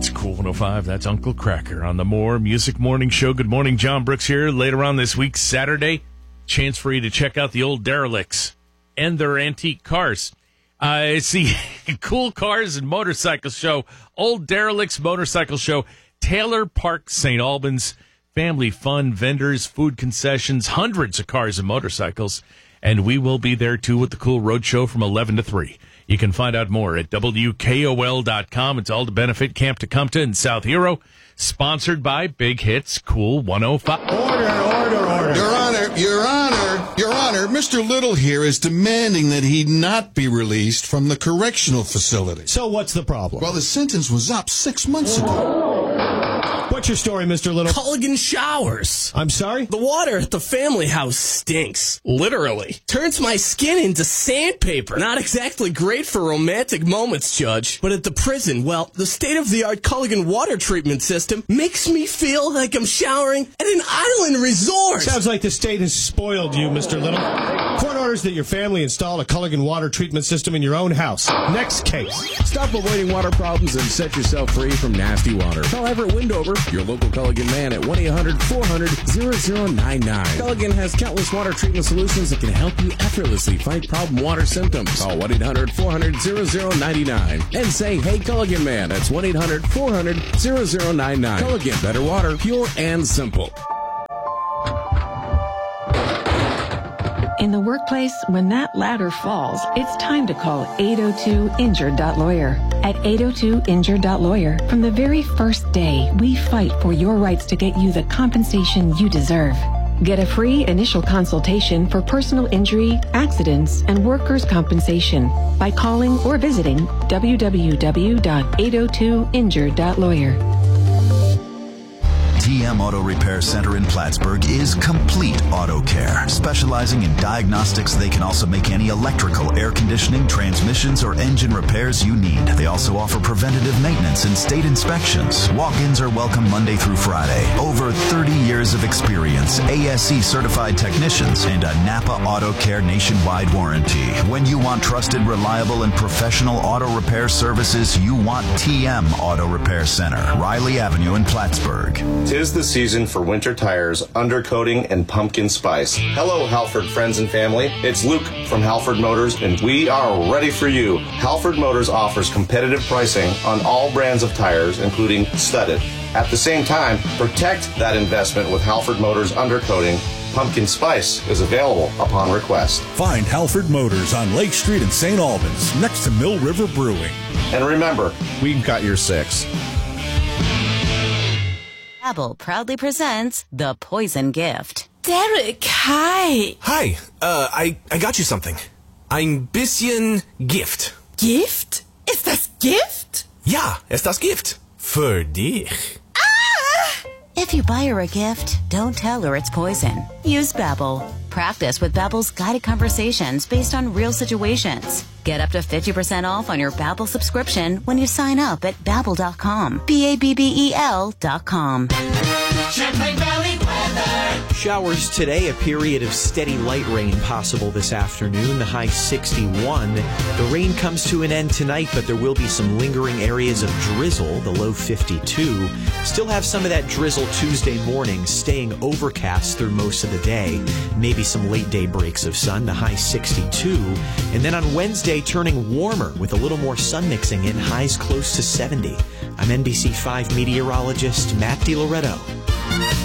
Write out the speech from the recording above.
It's Cool 105. That's Uncle Cracker on the More Music Morning Show. Good morning, John Brooks here. Later on this week, Saturday, chance for you to check out the old derelicts and their antique cars. It's the Cool Cars and Motorcycle Show, Old Derelicts Motorcycle Show, Taylor Park, St. Albans. Family fun, vendors, food concessions, hundreds of cars and motorcycles. And we will be there, too, with the Cool Road Show from 11 to 3. You can find out more at WKOL.com. It's all to benefit Camp Tecumseh in South Hero. Sponsored by Big Hits Cool 105. Order. Your Honor, Mr. Little here is demanding that he not be released from the correctional facility. So what's the problem? Well, his sentence was up 6 months ago. What's your story, Mr. Little? Culligan showers. I'm sorry? The water at the family house stinks. Literally. Turns my skin into sandpaper. Not exactly great for romantic moments, Judge. But at the prison, well, the state-of-the-art Culligan water treatment system makes me feel like I'm showering at an island resort. Sounds like the state has spoiled you, Mr. Little. Court orders that your family install a Culligan water treatment system in your own house. Next case. Stop avoiding water problems and set yourself free from nasty water. Call Everett Windover, your local Culligan man, at 1-800-400-0099. Culligan has countless water treatment solutions that can help you effortlessly fight problem water symptoms. Call 1-800-400-0099 and say, "Hey, Culligan man." That's 1-800-400-0099. Culligan, better water, pure and simple. In the workplace, when that ladder falls, it's time to call 802-INJURED.lawyer. At 802-INJURED.lawyer, from the very first day, we fight for your rights to get you the compensation you deserve. Get a free initial consultation for personal injury, accidents, and workers' compensation by calling or visiting www.802injured.lawyer. TM Auto Repair Center in Plattsburgh is Complete Auto Care. Specializing in diagnostics, they can also make any electrical, air conditioning, transmissions, or engine repairs you need. They also offer preventative maintenance and state inspections. Walk-ins are welcome Monday through Friday. Over 30 years of experience, ASE certified technicians, and a Napa Auto Care nationwide warranty. When you want trusted, reliable, and professional auto repair services, you want TM Auto Repair Center, Riley Avenue in Plattsburgh. 'Tis the season for winter tires, undercoating, and pumpkin spice. Hello, Halford friends and family. It's Luke from Halford Motors, and we are ready for you. Halford Motors offers competitive pricing on all brands of tires, including studded. At the same time, protect that investment with Halford Motors undercoating. Pumpkin spice is available upon request. Find Halford Motors on Lake Street in St. Albans, next to Mill River Brewing. And remember, We've got your six. Babbel proudly presents The Poison Gift. Derek, hi. Hi, I got you something. Ein bisschen Gift. Gift? Ist das Gift? Ja, ist das Gift. Für dich. If you buy her a gift, don't tell her it's poison. Use Babbel. Practice with Babbel's guided conversations based on real situations. Get up to 50% off on your Babbel subscription when you sign up at Babbel.com. Babbel.com. Champlain Valley weather. Showers today, a period of steady light rain possible this afternoon, the high 61. The rain comes to an end tonight, but there will be some lingering areas of drizzle, the low 52. Still have some of that drizzle Tuesday morning, staying overcast through most of the day. Maybe some late day breaks of sun, the high 62. And then on Wednesday, turning warmer with a little more sun mixing in, highs close to 70. I'm NBC5 meteorologist Matt DiLoretto.